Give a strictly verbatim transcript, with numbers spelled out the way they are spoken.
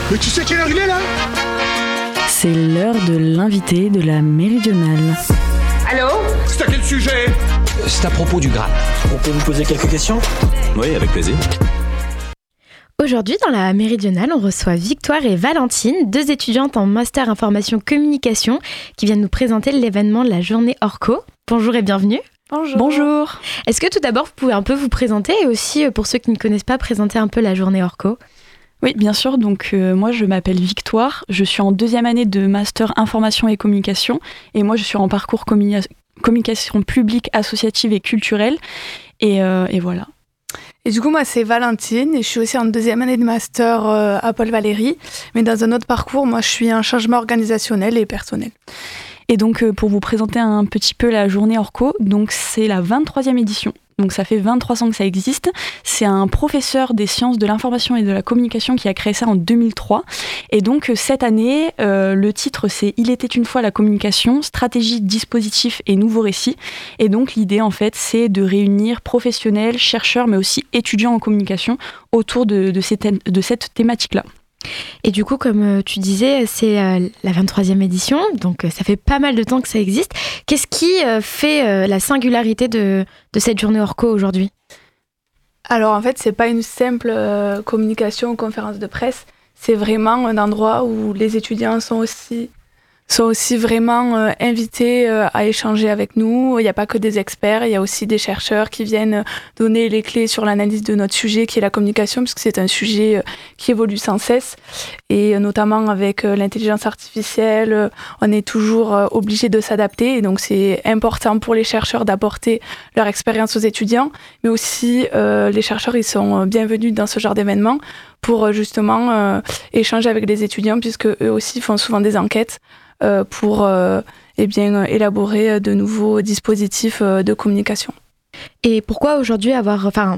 Mais tu sais quelle heure il est là? C'est l'heure de l'invité de la Méridionale. Allô? C'est à quel sujet? C'est à propos du Graal. On peut vous poser quelques questions? Oui, avec plaisir. Aujourd'hui, dans la Méridionale, on reçoit Victoire et Valentine, deux étudiantes en Master Information Communication, qui viennent nous présenter l'événement de la journée Orco. Bonjour et bienvenue. Bonjour. Bonjour. Est-ce que tout d'abord, vous pouvez un peu vous présenter et aussi, pour ceux qui ne connaissent pas, présenter un peu la journée Orco? Oui, bien sûr. Donc, euh, moi, je m'appelle Victoire. Je suis en deuxième année de Master Information et Communication. Et moi, je suis en parcours communi- communication publique, associative et culturelle. Et, euh, et voilà. Et du coup, moi, c'est Valentine et je suis aussi en deuxième année de master euh, à Paul Valéry. Mais dans un autre parcours, moi, je suis en changement organisationnel et personnel. Et donc, euh, pour vous présenter un petit peu la journée Orco, donc c'est la vingt-troisième édition. Donc ça fait vingt-trois ans que ça existe. C'est un professeur des sciences de l'information et de la communication qui a créé ça en deux mille trois. Et donc cette année, euh, le titre c'est « Il était une fois la communication, stratégie, dispositif et nouveaux récits ». Et donc l'idée en fait c'est de réunir professionnels, chercheurs mais aussi étudiants en communication autour de, de, ces thèmes, de cette thématique-là. Et du coup, comme tu disais, c'est euh, la vingt-troisième édition, donc euh, ça fait pas mal de temps que ça existe. Qu'est-ce qui euh, fait euh, la singularité de, de cette journée Orco aujourd'hui? Alors en fait, c'est pas une simple euh, communication ou conférence de presse, c'est vraiment un endroit où les étudiants sont aussi... sont aussi vraiment euh, invités euh, à échanger avec nous. Il n'y a pas que des experts, il y a aussi des chercheurs qui viennent donner les clés sur l'analyse de notre sujet qui est la communication, puisque c'est un sujet euh, qui évolue sans cesse. Et euh, notamment avec euh, l'intelligence artificielle, euh, on est toujours euh, obligé de s'adapter. Et donc c'est important pour les chercheurs d'apporter leur expérience aux étudiants, mais aussi euh, les chercheurs ils sont bienvenus dans ce genre d'événement pour euh, justement euh, échanger avec les étudiants, puisque eux aussi font souvent des enquêtes Euh, pour euh, eh bien, élaborer de nouveaux dispositifs euh, de communication. Et pourquoi aujourd'hui avoir, enfin,